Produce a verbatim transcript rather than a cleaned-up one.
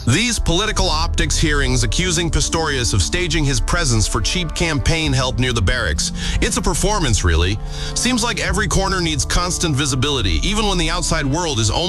These political optics hearings accusing Pistorius of staging his presence for cheap campaign help near the barracks. It's a performance, really. Seems like every corner needs constant visibility, even when the outside world is only